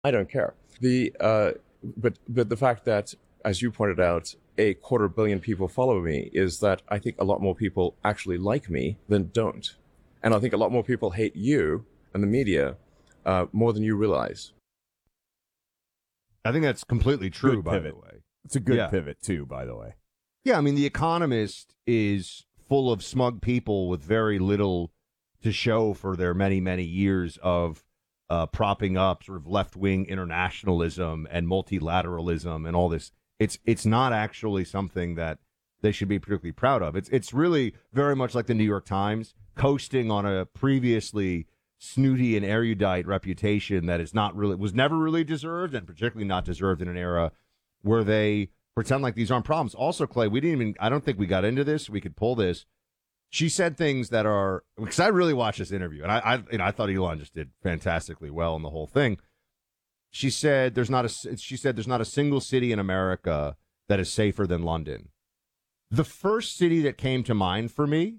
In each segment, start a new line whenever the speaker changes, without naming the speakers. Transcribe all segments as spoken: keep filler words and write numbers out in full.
I don't care. The uh, but but the fact that, as you pointed out, a quarter billion people follow me is that I think a lot more people actually like me than don't, and I think a lot more people hate you and the media uh, more than you realize.
I think that's completely true.
Good
by
pivot.
the way,
It's a good
Yeah.
pivot too, by the way.
Yeah, I mean, The Economist is full of smug people with very little to show for their many, many years of uh, propping up sort of left-wing internationalism and multilateralism and all this. It's it's not actually something that they should be particularly proud of. It's it's really very much like the New York Times coasting on a previously snooty and erudite reputation that is not really was never really deserved, and particularly not deserved in an era where they pretend like these aren't problems. Also, Clay, we didn't even, I don't think we got into this. We could pull this. She said things that are, because I really watched this interview, and I, I, you know, I thought Elon just did fantastically well in the whole thing. She said there's not a, she said there's not a single city in America that is safer than London. The first city that came to mind for me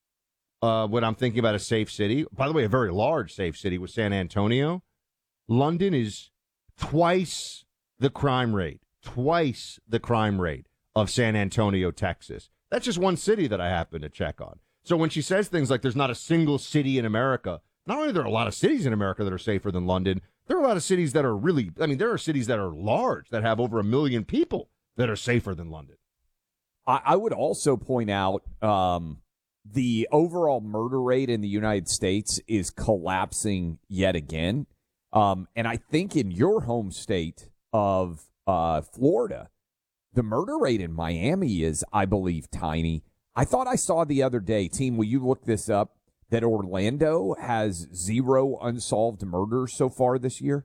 uh, when I'm thinking about a safe city, by the way, a very large safe city, was San Antonio. London is twice the crime rate. Twice the crime rate of San Antonio, Texas. That's just one city that I happen to check on. So when she says things like there's not a single city in America, not only are there a lot of cities in America that are safer than London, there are a lot of cities that are really, I mean, there are cities that are large, that have over a million people that are safer than London.
I, I would also point out um, the overall murder rate in the United States is collapsing yet again. Um, and I think in your home state of Uh, Florida, the murder rate in Miami is, I believe, tiny. I thought I saw the other day, team, will you look this up, that Orlando has zero unsolved murders so far this year?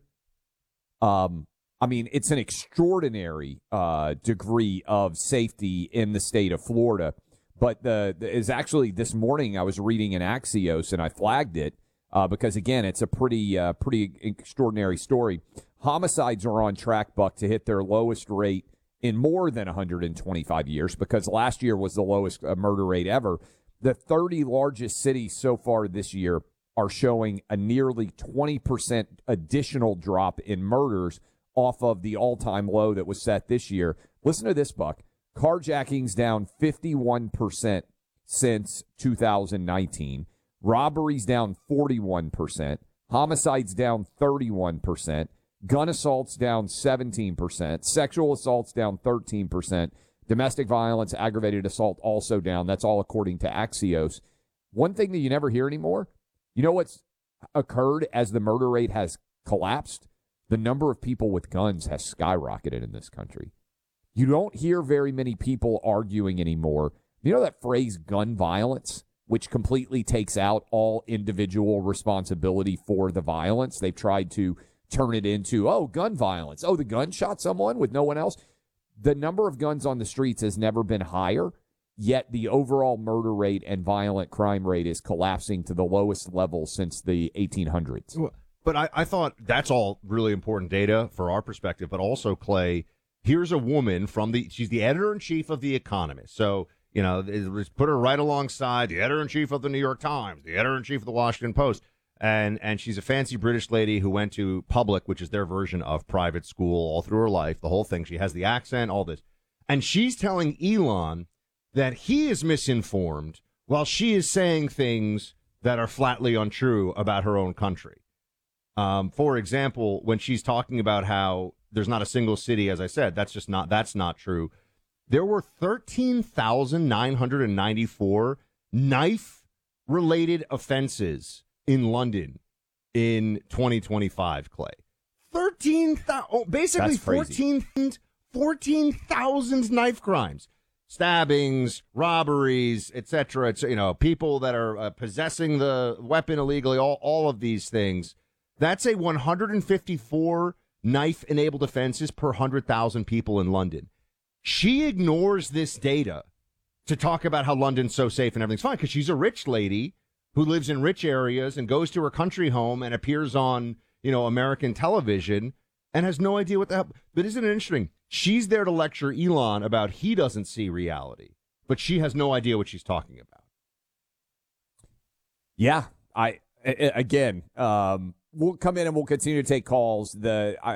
Um, I mean, it's an extraordinary uh, degree of safety in the state of Florida. But the, the is actually this morning I was reading in Axios and I flagged it uh, because, again, it's a pretty uh, pretty extraordinary story. Homicides are on track, Buck, to hit their lowest rate in more than one hundred twenty-five years because last year was the lowest uh, murder rate ever. The thirty largest cities so far this year are showing a nearly twenty percent additional drop in murders off of the all-time low that was set this year. Listen to this, Buck. Carjackings down fifty-one percent since two thousand nineteen. Robberies down forty-one percent. Homicides down thirty-one percent. Gun assaults down seventeen percent. Sexual assaults down thirteen percent. Domestic violence, aggravated assault also down. That's all according to Axios. One thing that you never hear anymore, you know what's occurred as the murder rate has collapsed? The number of people with guns has skyrocketed in this country. You don't hear very many people arguing anymore. You know that phrase gun violence, which completely takes out all individual responsibility for the violence? They've tried to turn it into, oh, gun violence. Oh, the gun shot someone with no one else. The number of guns on the streets has never been higher, yet the overall murder rate and violent crime rate is collapsing to the lowest level since the eighteen hundreds.
But I, I thought that's all really important data for our perspective, but also, Clay, here's a woman from the, she's the editor-in-chief of The Economist. So, you know, put her right alongside the editor-in-chief of the New York Times, the editor-in-chief of the Washington Post. And and she's a fancy British lady who went to public, which is their version of private school, all through her life, the whole thing. She has the accent, all this. And she's telling Elon that he is misinformed while she is saying things that are flatly untrue about her own country. Um, for example, when she's talking about how there's not a single city, as I said, that's just not, that's not true. There were thirteen thousand nine hundred ninety-four knife-related offenses in London in twenty twenty-five, Clay. thirteen thousand, oh, basically fourteen, fourteen thousand knife crimes, stabbings, robberies, et cetera. It's, you know, people that are uh, possessing the weapon illegally, all, all of these things. That's a one hundred fifty-four knife-enabled offenses per one hundred thousand people in London. She ignores this data to talk about how London's so safe and everything's fine because she's a rich lady who lives in rich areas and goes to her country home and appears on, you know, American television and has no idea what the hell. But isn't it interesting? She's there to lecture Elon about he doesn't see reality, but she has no idea what she's talking about.
Yeah, I, again, um, we'll come in and we'll continue to take calls. The I,